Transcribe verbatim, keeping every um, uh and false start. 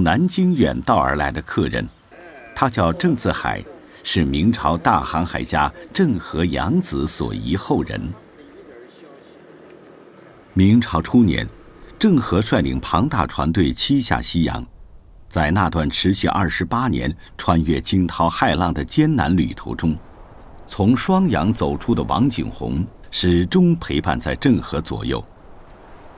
南京远道而来的客人，他叫郑自海，是明朝大航海家郑和养子所遗后人。明朝初年，郑和率领庞大船队七下西洋，在那段持续二十八年、穿越惊涛骇浪的艰难旅途中，从双阳走出的王景洪始终陪伴在郑和左右。